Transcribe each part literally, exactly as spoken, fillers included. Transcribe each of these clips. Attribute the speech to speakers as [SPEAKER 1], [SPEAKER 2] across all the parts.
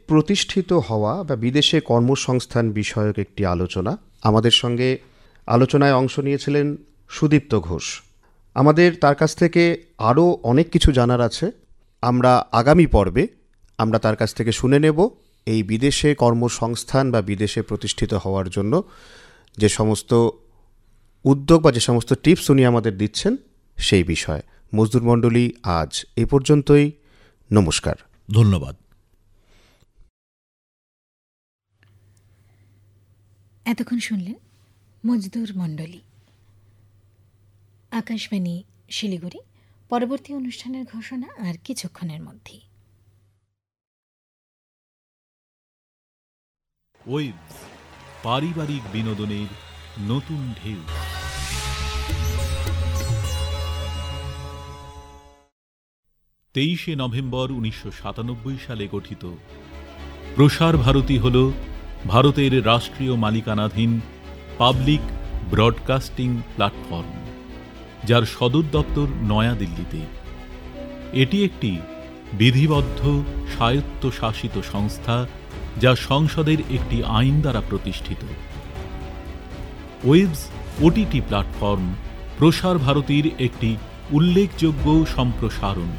[SPEAKER 1] প্রতিষ্ঠিত হওয়া বা বিদেশে কর্মসংস্থান বিষয়ক একটি আলোচনা। আমাদের সঙ্গে আলোচনায় অংশ নিয়েছিলেন সুদীপ্ত ঘোষ। আমাদের তার কাছ থেকে আরও অনেক কিছু জানার আছে। আমরা আগামী পর্বে আমরা তার কাছ থেকে শুনে নেব এই বিদেশে কর্মসংস্থান বা বিদেশে প্রতিষ্ঠিত হওয়ার জন্য যে সমস্ত উদ্যোগ বা যে সমস্ত টিপস উনি আমাদের দিচ্ছেন সেই বিষয়ে। মজদুর মণ্ডলী, আজ এই পর্যন্তই। নমস্কার,
[SPEAKER 2] ধন্যবাদ।
[SPEAKER 3] এতক্ষণ শুনলেন মজদুর মণ্ডলী। আকাশবাণী শিলিগুড়ি। পরবর্তী অনুষ্ঠানের ঘোষণা আর কিছুক্ষণের মধ্যেই।
[SPEAKER 4] ওয়েভস, পারিবারিক বিনোদনের নতুন ঢেউ। তেইশে নভেম্বর উনিশশো সাতানব্বই সালে গঠিত প্রসার ভারতী হল ভারতের রাষ্ট্রীয় মালিকানাধীন পাবলিক ব্রডকাস্টিং প্ল্যাটফর্ম, যার সদর দপ্তর নয়াদিল্লিতে। এটি একটি বিধিবদ্ধ স্বায়ত্তশাসিত সংস্থা যা সংসদের একটি আইন দ্বারা প্রতিষ্ঠিত। ওয়েভস ওটিটি প্ল্যাটফর্ম প্রসার ভারতীর একটি উল্লেখযোগ্য সম্প্রসারণ।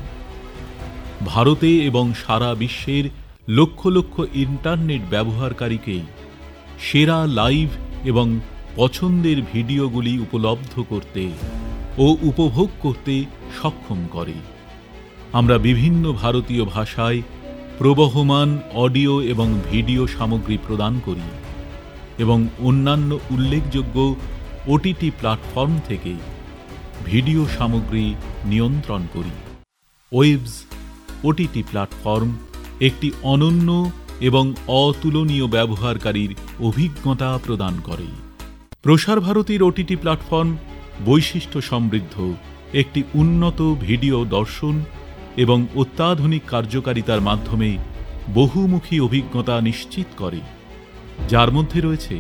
[SPEAKER 4] ভারতে এবং সারা বিশ্বের লক্ষ লক্ষ ইন্টারনেট ব্যবহারকারীকে সেরা লাইভ এবং পছন্দের ভিডিওগুলি উপলব্ধ করতে ও উপভোগ করতে সক্ষম করে। আমরা বিভিন্ন ভারতীয় ভাষায় প্রবহমান অডিও এবং ভিডিও সামগ্রী প্রদান করি এবং অন্যান্য উল্লেখযোগ্য ওটিটি প্ল্যাটফর্ম থেকে ভিডিও সামগ্রী নিয়ন্ত্রণ করি। ওয়েভস ওটিটি প্ল্যাটফর্ম একটি অনন্য এবং অতুলনীয় ব্যবহারকারীর অভিজ্ঞতা প্রদান করে। প্রসার ভারতীর ওটিটি প্ল্যাটফর্ম বৈশিষ্ট্য সমৃদ্ধ একটি উন্নত ভিডিও দর্শন এবং অত্যাধুনিক কার্যকারিতার মাধ্যমে বহুমুখী অভিজ্ঞতা নিশ্চিত করে, যার মধ্যে রয়েছে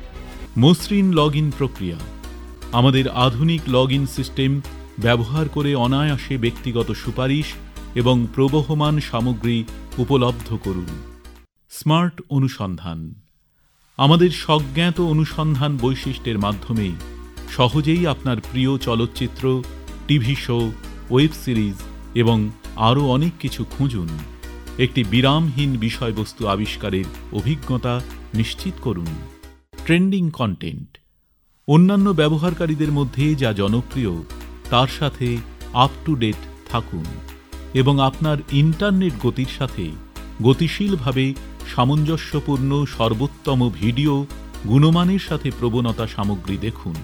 [SPEAKER 4] মসৃণ লগ ইন প্রক্রিয়া। আমাদের আধুনিক লগ ইন সিস্টেম ব্যবহার করে অনায়াসে ব্যক্তিগত সুপারিশ এবং প্রবহমান সামগ্রী উপলব্ধ করুন। স্মার্ট অনুসন্ধান। আমাদের স্বজ্ঞাত অনুসন্ধান বৈশিষ্ট্যের মাধ্যমে সহজেই আপনার প্রিয় চলচ্চিত্র, টিভি শো, ওয়েব সিরিজ এবং আরও অনেক কিছু খুঁজুন। একটি বিরামহীন বিষয়বস্তু আবিষ্কারের অভিজ্ঞতা নিশ্চিত করুন। Trending content. অন্যান্য ব্যবহারকারীদের মধ্যে যা জনপ্রিয় তার সাথে আপ টু ডেট থাকুন এবং আপনার ইন্টারনেট গতির সাথে গতিশীলভাবে সামঞ্জস্যপূর্ণ সর্বোত্তম ভিডিও গুণমানের সাথে প্রবণতা সামগ্রী দেখুন।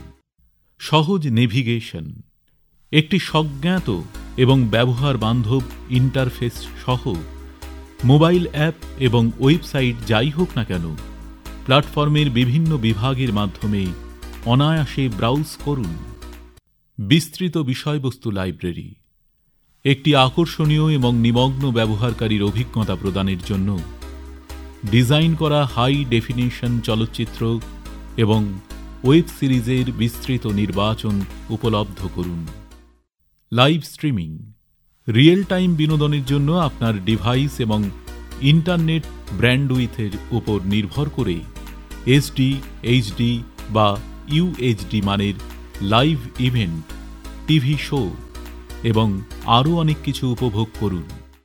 [SPEAKER 4] সহজ নেভিগেশন। একটি স্বজ্ঞাত এবং ব্যবহার বান্ধব ইন্টারফেস সহ মোবাইল অ্যাপ এবং ওয়েবসাইট যাই হোক না কেন, প্ল্যাটফর্মের বিভিন্ন বিভাগের মাধ্যমে অনায়াসে ব্রাউজ করুন। বিস্তৃত বিষয়বস্তু লাইব্রেরি। একটি আকর্ষণীয় এবং নিমগ্ন ব্যবহারকারীর অভিজ্ঞতা প্রদানের জন্য ডিজাইন করা হাই ডেফিনিশন চলচ্চিত্র এবং ওয়েব সিরিজের বিস্তৃত নির্বাচন উপলব্ধ করুন। Live streaming. রিয়েল টাইম বিনোদনের জন্য আপনার ডিভাইস এবং ইন্টারনেট ব্র্যান্ডউইথের উপর নির্ভর করে এসডি, এইচডি বা ইউএইচডি মানের লাইভ ইভেন্ট, টিভি শো এবং আরও অনেক কিছু উপভোগ করুন।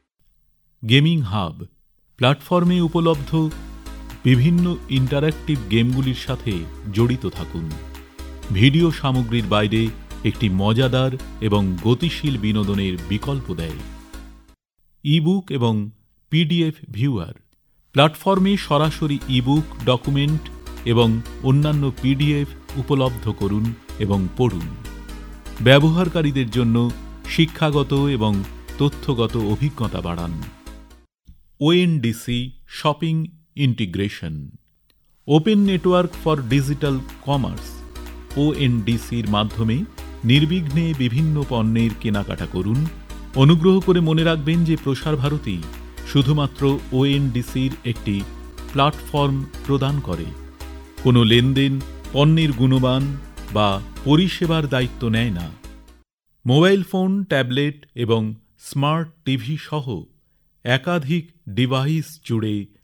[SPEAKER 4] Gaming hub. প্ল্যাটফর্মে উপলব্ধ বিভিন্ন ইন্টারঅ্যাক্টিভ গেমগুলির সাথে জড়িত থাকুন। ভিডিও সামগ্রীর বাইরে একটি মজাদার এবং গতিশীল বিনোদনের বিকল্প দেয়। ইবুক এবং পিডিএফ ভিউয়ার। প্ল্যাটফর্মে সরাসরি ইবুক, ডকুমেন্ট এবং অন্যান্য পিডিএফ উপলব্ধ করুন এবং পড়ুন। ব্যবহারকারীদের জন্য শিক্ষাগত এবং তথ্যগত অভিজ্ঞতা বাড়ান। ONDC shopping integration. Open network for digital commerce ওএনডিসির মাধ্যমে নির্বিঘ্নে বিভিন্ন পণ্যের কেনাকাটা করুন। অনুগ্রহ করে মনে রাখবেন যে প্রসার ভারতী শুধুমাত্র ওএনডিসির একটি প্ল্যাটফর্ম প্রদান করে। কোনো লেনদেন, পণ্যের গুণমান বা পরিষেবার দায়িত্ব নেয় না। মোবাইল ফোন, ট্যাবলেট এবং স্মার্ট টিভি সহ একাধিক ডিভাইস জুড়ে